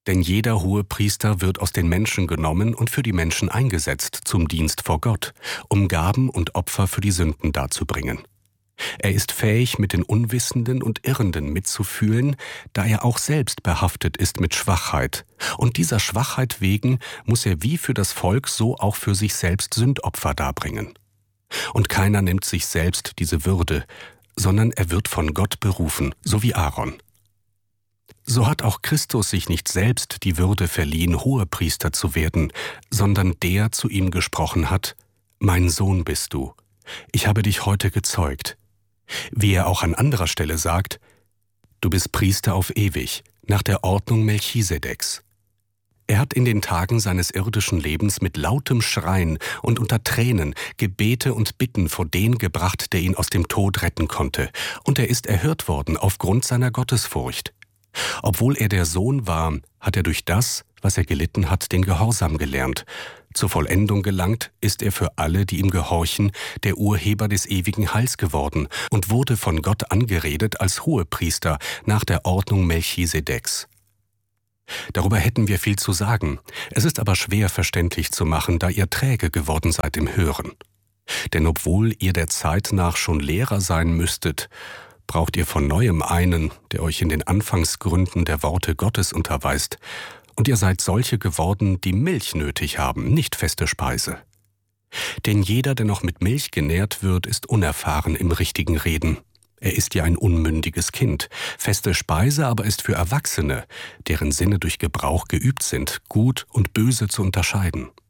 Denn jeder Hohepriester wird aus den Menschen genommen und für die Menschen eingesetzt zum Dienst vor Gott, um Gaben und Opfer für die Sünden darzubringen. Er ist fähig, mit den Unwissenden und Irrenden mitzufühlen, da er auch selbst behaftet ist mit Schwachheit. Und dieser Schwachheit wegen muss er wie für das Volk so auch für sich selbst Sündopfer darbringen. Und keiner nimmt sich selbst diese Würde, sondern er wird von Gott berufen, so wie Aaron. So hat auch Christus sich nicht selbst die Würde verliehen, Hohepriester zu werden, sondern der zu ihm gesprochen hat: »Mein Sohn bist du, ich habe dich heute gezeugt.« Wie er auch an anderer Stelle sagt: »Du bist Priester auf ewig, nach der Ordnung Melchisedeks.« Er hat in den Tagen seines irdischen Lebens mit lautem Schreien und unter Tränen Gebete und Bitten vor den gebracht, der ihn aus dem Tod retten konnte, und er ist erhört worden aufgrund seiner Gottesfurcht. Obwohl er der Sohn war, hat er durch das, was er gelitten hat, den Gehorsam gelernt. Zur Vollendung gelangt ist er für alle, die ihm gehorchen, der Urheber des ewigen Heils geworden und wurde von Gott angeredet als Hohepriester nach der Ordnung Melchisedeks. Darüber hätten wir viel zu sagen, es ist aber schwer verständlich zu machen, da ihr träge geworden seid im Hören. Denn obwohl ihr der Zeit nach schon Lehrer sein müsstet, braucht ihr von Neuem einen, der euch in den Anfangsgründen der Worte Gottes unterweist, und ihr seid solche geworden, die Milch nötig haben, nicht feste Speise. Denn jeder, der noch mit Milch genährt wird, ist unerfahren im richtigen Reden. Er ist ja ein unmündiges Kind. Feste Speise aber ist für Erwachsene, deren Sinne durch Gebrauch geübt sind, gut und böse zu unterscheiden.